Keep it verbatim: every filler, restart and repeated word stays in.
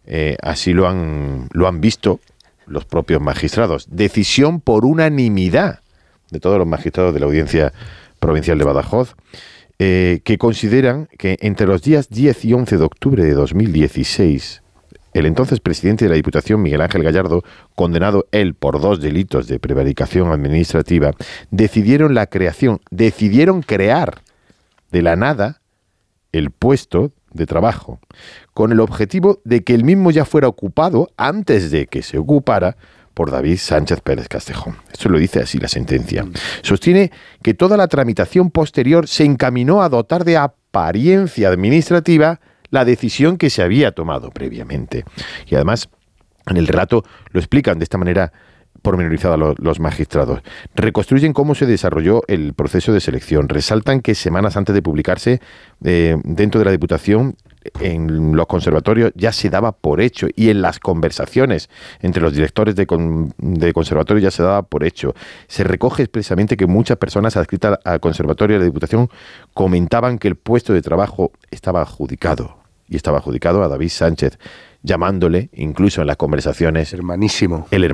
eh, así lo han, lo han visto los propios magistrados. Decisión por unanimidad de todos los magistrados de la Audiencia Provincial de Badajoz, eh, que consideran que entre los días diez y once de octubre de dos mil dieciséis, el entonces presidente de la Diputación, Miguel Ángel Gallardo, condenado él por dos delitos de prevaricación administrativa, decidieron la creación, decidieron crear de la nada el puesto de trabajo, con el objetivo de que el mismo ya fuera ocupado antes de que se ocupara por David Sánchez Pérez Castejón. Esto lo dice así la sentencia. Sostiene que toda la tramitación posterior se encaminó a dotar de apariencia administrativa la decisión que se había tomado previamente. Y además, en el relato lo explican de esta manera pormenorizada los, los magistrados. Reconstruyen cómo se desarrolló el proceso de selección. Resaltan que semanas antes de publicarse, eh, dentro de la Diputación, en los conservatorios ya se daba por hecho, y en las conversaciones entre los directores de, con, de conservatorio ya se daba por hecho. Se recoge expresamente que muchas personas adscritas al conservatorio de la Diputación comentaban que el puesto de trabajo estaba adjudicado, y estaba adjudicado a David Sánchez, llamándole, incluso en las conversaciones, hermanísimo. El